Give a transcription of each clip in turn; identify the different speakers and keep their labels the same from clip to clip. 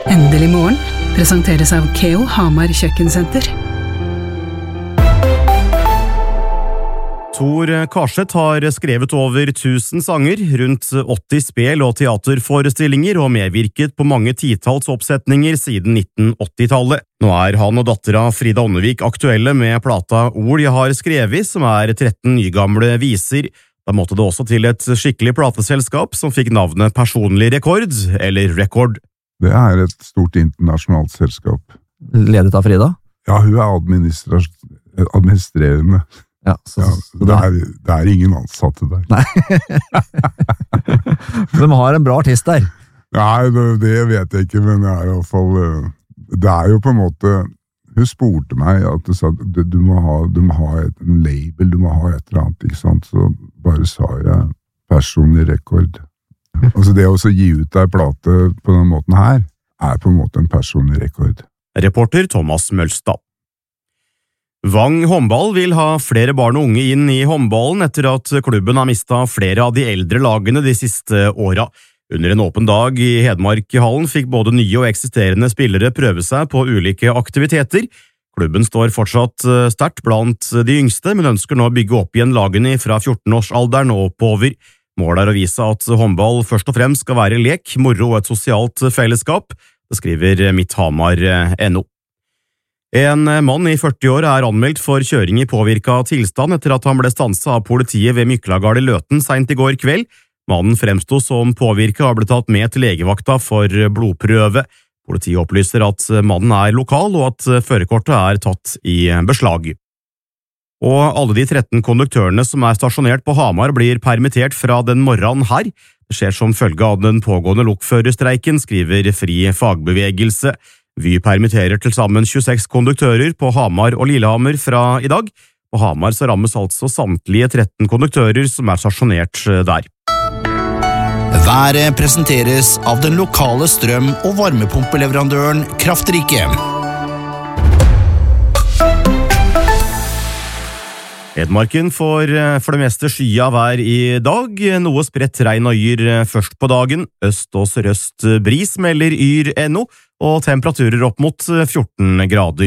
Speaker 1: Endelig morgen presenteres av Keo Hamar Kjøkkensenter.
Speaker 2: Tor Karseth har skrevet over 1000 sanger, rundt 80 spel- og teaterforestillinger og medvirket på mange titalls oppsetninger siden 1980-tallet. Nå er han og dattera Frida Ånnevik aktuelle med plata Ord jeg har skrevet, som er 13 nygamle viser. Da måtte det også til et skikkelig plateselskap som fikk navnet Personlig Rekord, eller Record.
Speaker 3: Det er et stort internasjonalt selskap.
Speaker 4: Ledet av Frida?
Speaker 3: Ja, hun er administrerende.
Speaker 4: Ja,
Speaker 3: så det er ingen ansatte der.
Speaker 4: Nei. De har en bra artist der.
Speaker 3: Nei, det vet jeg ikke, men det er i hvert fall, det er jo på en måte, hun spurte meg at du sa, du må ha en label, du må ha et eller annet, ikke sant? Så bare sa jeg Personlig Rekord. Altså det å gi ut en plate på den måten her, er på en måte en personlig rekord.
Speaker 2: Reporter Thomas Mølstad. Vang håndball vil ha flere barn og unge inn i håndballen etter at klubben har mistet flere av de eldre lagene de siste åra. Under en åpen dag i Hedmarkhallen fikk både nye og eksisterende spillere prøve seg på ulike aktiviteter. Klubben står fortsatt sterkt blant de yngste, men ønsker nå å bygge opp igjen lagene fra 14-årsalderen og oppover. Målet er å vise at håndball først og fremst skal være lek, moro og et sosialt fellesskap, det skriver Midthamar.no. En mann i 40 år er anmeldt for kjøring i påvirket tilstand etter at han ble stanset av politiet ved Myklagard i Løten sent i går kveld. Mannen fremstod som påvirket og har blitt tatt med til legevakta for blodprøve. Politiet opplyser at mannen er lokal og at førerkortet er tatt i beslag. Og alle de 13 konduktørene som er stasjonert på Hamar blir permittert fra den morgenen her. Det skjer som følge av den pågående lokførerstreiken, skriver Fri Fagbevegelse. Vy permitterer til sammen 26 konduktører på Hamar og Lillehammer fra i dag. På Hamar så rammes altså samtlige 13 konduktører som er stasjonert der.
Speaker 5: Været presenteres av den lokale strøm- og varmepumpeleverandøren Kraftrike.
Speaker 2: Hedmarken får for det meste skya vær i dag, noe spredt regn og yr først på dagen. Øst og sørøst bris melder yr.no, og temperaturer opp mot 14 grader.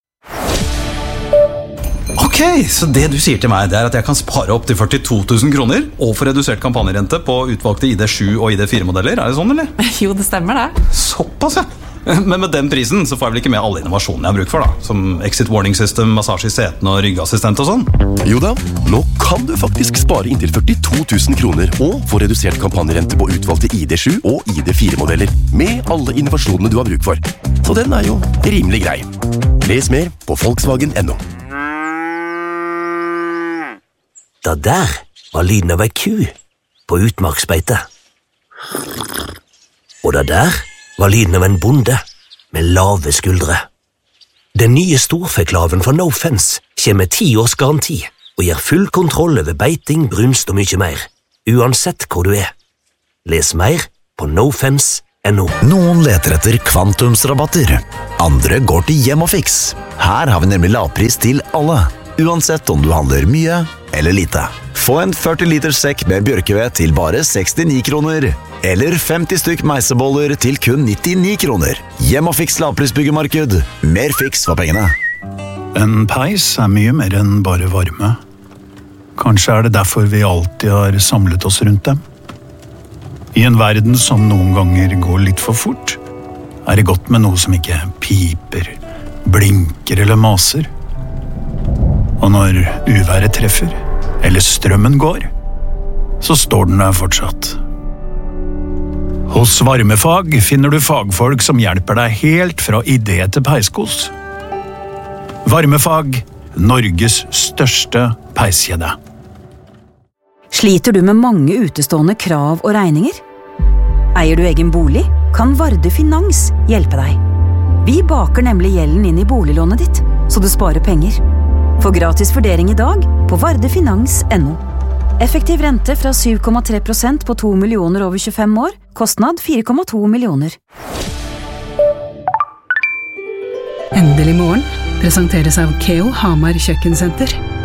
Speaker 6: Ok, så det du sier til meg, det er at jeg kan spare opp til 42 000 kroner og få redusert kampanjerente på utvalgte ID7 og ID4-modeller, er det sånn, eller?
Speaker 7: Jo, det stemmer det.
Speaker 6: Såpass, ja. Men med den prisen så får jeg vel ikke med alle innovasjonene jeg har bruk for da, som exit warning system, massasje i setene og ryggassistent og sånn?
Speaker 8: Jo da, nå kan du faktisk spare inntil 42 000 kroner og få redusert kampanjerente på utvalgte ID7 og ID4-modeller med alle innovasjonene du har bruk for. Så den er jo rimelig grei. Les mer på Volkswagen.no.
Speaker 9: Det der var lyden av ei ku på utmarksbeite. Og det der var lyden av en bonde med lave skuldre. Den nye storfeklaven fra No Fence kommer med 10 års garanti og gir full kontroll over beiting, brunst og mye mer, uansett hvor du er. Les mer på nofence.no.
Speaker 10: Noen leter etter kvantumsrabatter, andre går til Hjem og Fix. Her har vi nemlig lavpris til alle, uansett om du handler mye eller lite. Få en 40 liter sekk med bjørkeved til bare 69 kroner, eller 50 stykk meiseboller til kun 99 kroner. Hjem og Fix lavprisbyggemarked. Mer fiks for pengene.
Speaker 11: En peis er mye mer enn bare varme. Kanskje er det derfor vi alltid har samlet oss rundt dem. I en verden som noen ganger går litt for fort, er det godt med noe som ikke piper, blinker eller maser. Og når uværet treffer, eller strømmen går, så står den der fortsatt. Hos Varmefag finner du fagfolk som hjelper deg helt fra idé til peiskos. Varmefag, Norges største peiskjede.
Speaker 12: Sliter du med mange utestående krav og regninger? Eier du egen bolig, kan Varde Finans hjelpe deg. Vi baker nemlig gjelden inn i boliglånet ditt, så du sparer penger. Få gratis vurdering i dag på vardefinans.no. Effektiv rente fra 7,3% på 2 millioner over 25 år, kostnad 4,2 millioner.
Speaker 1: Endelig morgen presenteres av Keo Hamar Kjøkkensenter.